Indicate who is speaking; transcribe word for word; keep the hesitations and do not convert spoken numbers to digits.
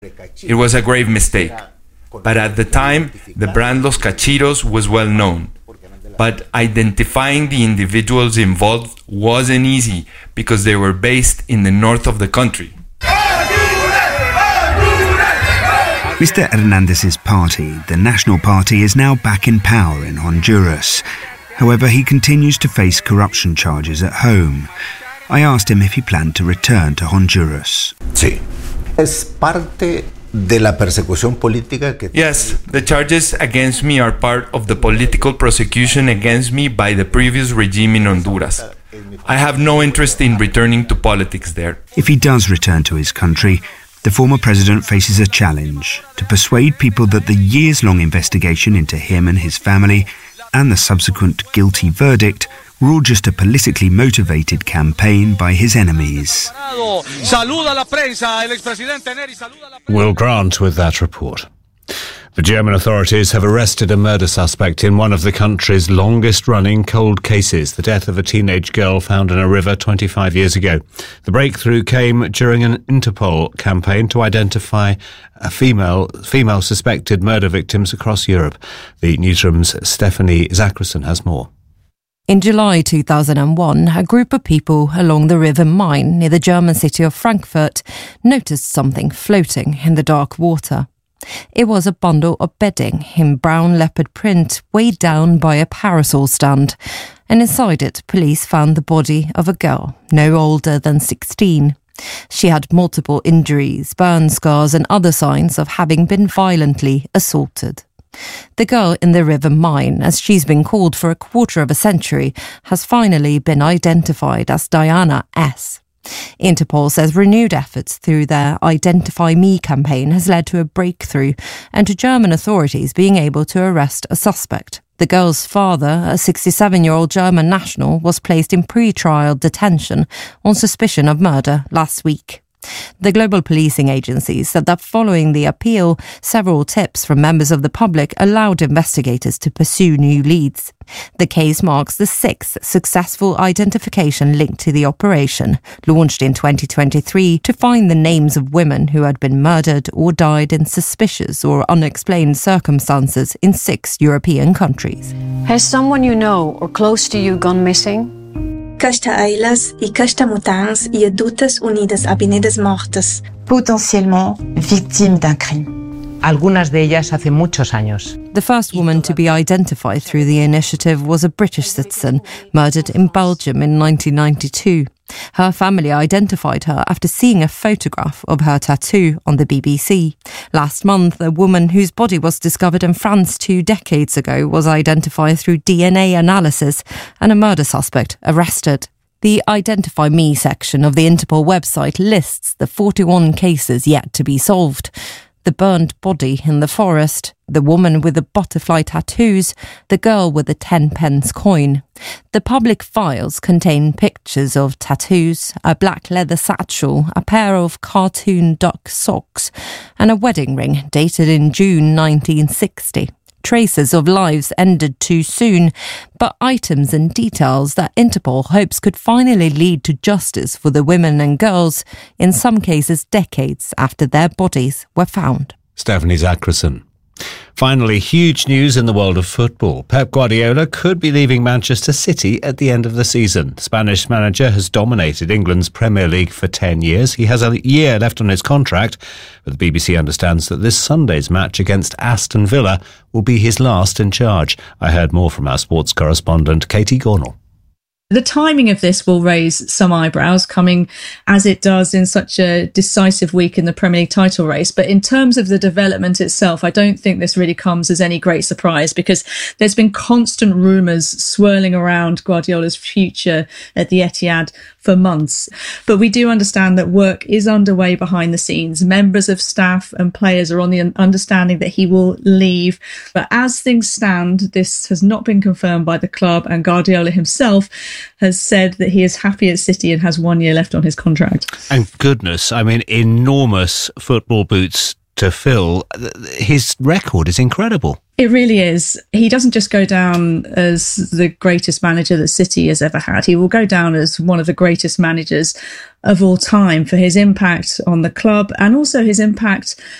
Speaker 1: It was a grave mistake. But at the time, the brand Los Cachitos was well known. But identifying the individuals involved wasn't easy because they were based in the north of the country.
Speaker 2: Mister Hernandez's party, the National Party, is now back in power in Honduras. However, he continues to face corruption charges at home. I asked him if he planned to return to Honduras.
Speaker 3: Sí. Es parte de la persecución política que...
Speaker 1: Yes, the charges against me are part of the political prosecution against me by the previous regime in Honduras. I have no interest in returning to politics there.
Speaker 2: If he does return to his country, the former president faces a challenge to persuade people that the years-long investigation into him and his family and the subsequent guilty verdict were all just a politically motivated campaign by his enemies.
Speaker 4: Will Grant with that report. The German authorities have arrested a murder suspect in one of the country's longest-running cold cases, the death of a teenage girl found in a river twenty-five years ago. The breakthrough came during an Interpol campaign to identify a female female suspected murder victims across Europe. The newsroom's Stephanie Zachrisson has more.
Speaker 5: In July two thousand one, a group of people along the River Main near the German city of Frankfurt noticed something floating in the dark water. It was a bundle of bedding in brown leopard print weighed down by a parasol stand, and inside it police found the body of a girl no older than sixteen. She had multiple injuries, burn scars and other signs of having been violently assaulted. The girl in the River Main, as she's been called for a quarter of a century, has finally been identified as Diana S. Interpol says renewed efforts through their Identify Me campaign has led to a breakthrough and to German authorities being able to arrest a suspect. The girl's father, a sixty-seven-year-old German national, was placed in pre-trial detention on suspicion of murder last week. The global policing agency said that following the appeal, several tips from members of the public allowed investigators to pursue new leads. The case marks the sixth successful identification linked to the operation, launched in twenty twenty-three to find the names of women who had been murdered or died in suspicious or unexplained circumstances in six European countries.
Speaker 6: Has someone you know or close to you gone missing?
Speaker 7: Casta eilas e casta mutants e adultas unidas a penidas mortas.
Speaker 8: Potentiellement victimes d'un crime.
Speaker 9: Algunas de ellas hace muchos años.
Speaker 5: The first woman to be identified through the initiative was a British citizen murdered in Belgium in nineteen ninety-two. Her family identified her after seeing a photograph of her tattoo on the B B C. Last month, a woman whose body was discovered in France two decades ago was identified through D N A analysis and a murder suspect arrested. The Identify Me section of the Interpol website lists the forty-one cases yet to be solved. The burned body in the forest, the woman with the butterfly tattoos, the girl with the ten pence coin. The public files contain pictures of tattoos, a black leather satchel, a pair of cartoon duck socks, and a wedding ring dated in June nineteen sixty. Traces of lives ended too soon, but items and details that Interpol hopes could finally lead to justice for the women and girls, in some cases decades after their bodies were found.
Speaker 4: Stephanie Zachrisson. Finally, huge news in the world of football. Pep Guardiola could be leaving Manchester City at the end of the season. The Spanish manager has dominated England's Premier League for ten years. He has a year left on his contract, but the B B C understands that this Sunday's match against Aston Villa will be his last in charge. I heard more from our sports correspondent, Katie Gornall.
Speaker 10: The timing of this will raise some eyebrows, coming as it does in such a decisive week in the Premier League title race. But in terms of the development itself, I don't think this really comes as any great surprise, because there's been constant rumours swirling around Guardiola's future at the Etihad for months. But we do understand that work is underway behind the scenes. Members of staff and players are on the understanding that he will leave. But as things stand, this has not been confirmed by the club, and Guardiola himself has said that he is happy at City and has one year left on his contract.
Speaker 4: And goodness, I mean, enormous football boots to fill. His record is incredible.
Speaker 10: It really is. He doesn't just go down as the greatest manager that City has ever had. He will go down as one of the greatest managers of all time for his impact on the club and also his impact